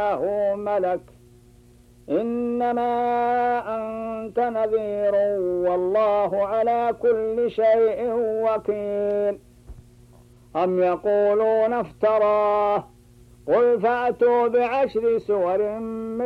معه ملك إنما أنت نذير والله على كل شيء وكيل. أم يقولون افتراه قل فأتوا بعشر سور